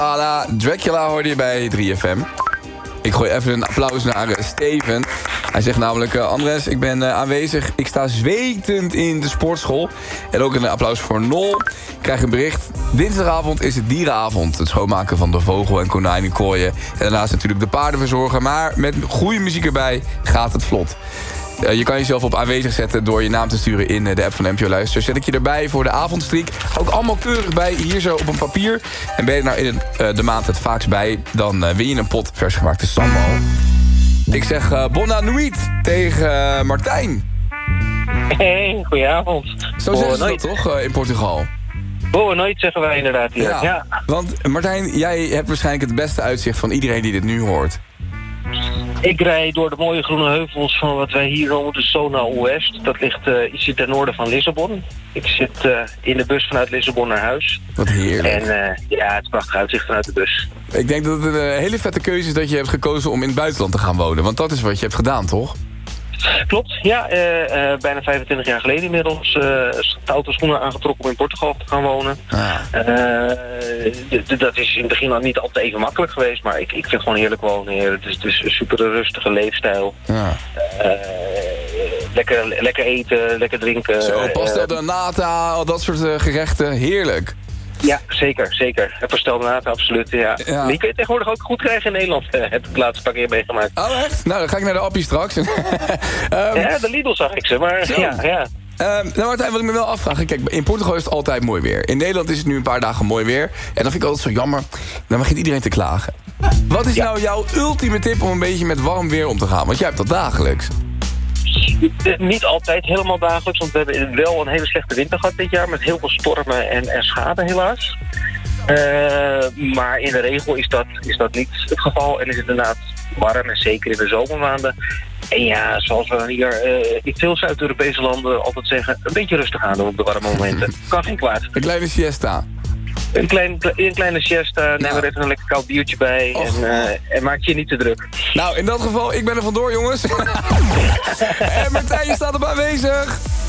Ala, Dracula hoorde je bij 3FM. Ik gooi even een applaus naar Steven. Hij zegt namelijk, Andres, ik ben aanwezig. Ik sta zwetend in de sportschool. En ook een applaus voor Nol. Ik krijg een bericht. Dinsdagavond is het dierenavond. Het schoonmaken van de vogel- en konijnenkooien. En daarnaast natuurlijk de paarden verzorgen. Maar met goede muziek erbij gaat het vlot. Je kan jezelf op aanwezig zetten door je naam te sturen in de app van NPO Luister. Zet ik je erbij voor de avondstreek. Ook allemaal keurig bij, hier zo op een papier. En ben je nou in de maand het vaakst bij, dan win je een pot versgemaakte sambal. Ik zeg Bona Nuit tegen Martijn. Hey, goedenavond. Zo zeggen ze dat toch in Portugal? Boa nooit zeggen wij inderdaad hier. Ja. Want Martijn, jij hebt waarschijnlijk het beste uitzicht van iedereen die dit nu hoort. Ik rijd door de mooie groene heuvels van wat wij hier noemen de Zona Oeste. Dat ligt ietsje ten noorden van Lissabon. Ik zit in de bus vanuit Lissabon naar huis. Wat heerlijk. En het is prachtig uitzicht vanuit de bus. Ik denk dat het een hele vette keuze is dat je hebt gekozen om in het buitenland te gaan wonen. Want dat is wat je hebt gedaan, toch? Klopt, ja. Bijna 25 jaar geleden inmiddels stoute schoenen aangetrokken om in Portugal te gaan wonen. Dat is in het begin niet altijd even makkelijk geweest, maar ik vind het gewoon heerlijk wonen hier. Het is een super rustige leefstijl. Ja. Lekker eten, lekker drinken. Zo, pasta de nata, al dat soort gerechten. Heerlijk. Ja, zeker. En pastel nata, absoluut, ja. Die kun je tegenwoordig ook goed krijgen in Nederland. Heb ik het laatste paar keer meegemaakt. Oh, echt? Nou, dan ga ik naar de appie straks. Ja, de Lidl zag ik ze, maar ja. Nou Martijn, wat ik me wel afvraag. Kijk, in Portugal is het altijd mooi weer. In Nederland is het nu een paar dagen mooi weer. En dat vind ik altijd zo jammer. Dan begint iedereen te klagen. Wat is nou jouw ultieme tip om een beetje met warm weer om te gaan? Want jij hebt dat dagelijks. Niet altijd helemaal dagelijks, want we hebben wel een hele slechte winter gehad dit jaar met heel veel stormen en schade helaas. Maar in de regel is dat niet het geval en is het inderdaad warm en zeker in de zomermaanden. En ja, zoals we hier in veel Zuid-Europese landen altijd zeggen, een beetje rustig aan doen op de warme momenten. Kan geen kwaad. Een kleine siesta. Een kleine siesta, neem er even een lekker koud biertje bij en maak je niet te druk. Nou, in dat geval, ik ben er vandoor, jongens. En Martijn, je staat erbij aanwezig.